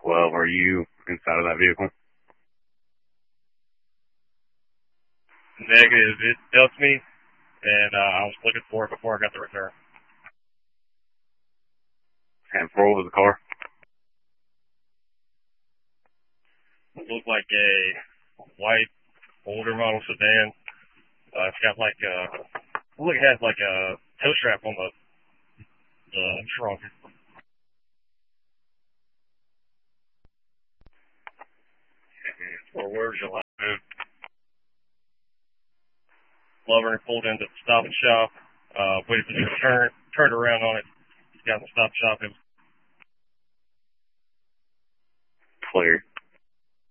12. Are you inside of that vehicle? Negative. It ducked me, and I was looking for it before I got the return. And for what was the car? It looked like a white, older model sedan. It's got like it has like a tow strap on the trunk. Or where's your last move? Lover pulled into the Stop and Shop, waited for the return, turned around on it, got in the Stop Shop. Clear.